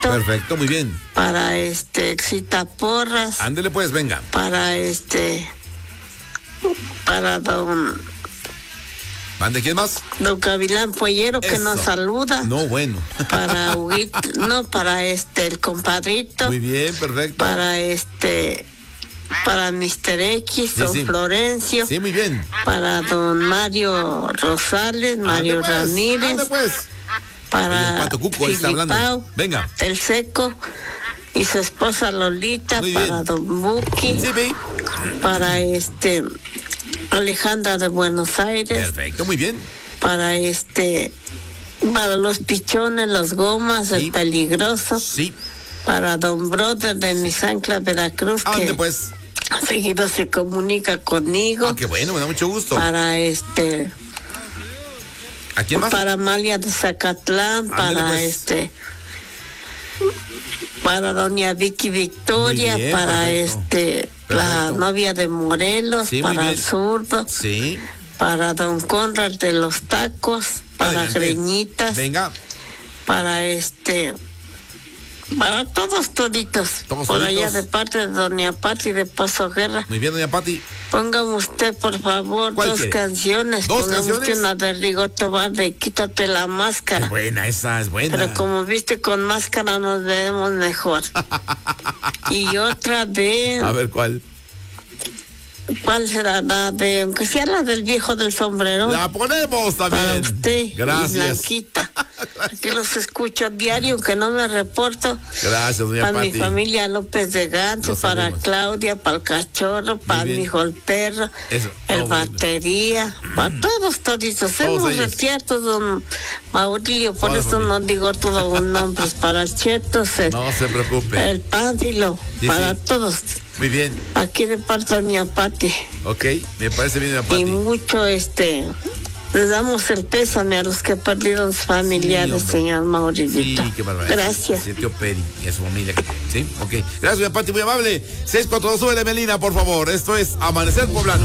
Perfecto, muy bien. Para Exita Porras. Ándele pues, venga. Para don ¿Mande quién más? Don Gavilán Pollero, que Eso. nos saluda. No, bueno. Para Huguito, no, para el compadrito. Muy bien, perfecto. Para Mr. X, Sí, don sí. Florencio. Sí, muy bien. Para don Mario Rosales, Mario Ande pues, Ramírez. ande pues. Para El Pato Cuco ahí está hablando. Filipao, Venga. el Seco y su esposa Lolita. Muy Para bien. don Buki. Sí, vi. Para Alejandra de Buenos Aires. Perfecto, muy bien. Para para los pichones, los gomas, Sí. el peligroso. Sí. Para don Brother de Misancla, Veracruz, Ande que pues. seguido se comunica conmigo. Ah, qué bueno, me da mucho gusto. Para ¿A quién más? para Amalia de Zacatlán, Ándale, para pues. para doña Vicky Victoria, Muy bien, para perfecto. la Perfecto. novia de Morelos, Sí, muy para el bien. zurdo, Sí. para don Conrad de los tacos, para Adelante. Greñitas, Venga. para para todos toditos, Todos por toditos. allá de parte de doña Pati de Paso Guerra. Muy bien, doña Pati. Póngame usted, por favor, ¿Cuál dos quiere? canciones. ¿Dos Póngame canciones? usted una de Rigoberto Barde, Quítate la máscara. Es buena, esa es buena. Pero como viste, con máscara nos vemos mejor. Y otra A de... ver, ¿cuál? ¿Cuál será? La de... Aunque sea la del viejo del sombrero. La ponemos Para también. usted y Gracias. Blanquita. Aquí los escucho a diario, aunque no me reporto. Gracias, doña Para mi Pati. familia López de Ganso, Lo para sabemos. Claudia, para el cachorro, para bien. mi hijo el perro, Eso. el Oh, bueno. batería, para todos toditos. Hemos ellos. retierto, don Maurilio, por Toda la eso familia. no digo todos los nombres. Para el Chetos, No se preocupe. el Pánfilo, Sí, para sí. todos. Muy bien. Aquí de parte de mi Pati. Ok, me parece bien, doña Y Pati. mucho, les damos el pésame a los que perdieron sus familiares, hombre. señor Sí, Maurilito. qué barbaridad. Gracias. Sí, tío Peri y a su familia. Sí, ok. Gracias, doña Pati, muy amable. 642, súbele, Melina, por favor. Esto es Amanecer Poblano.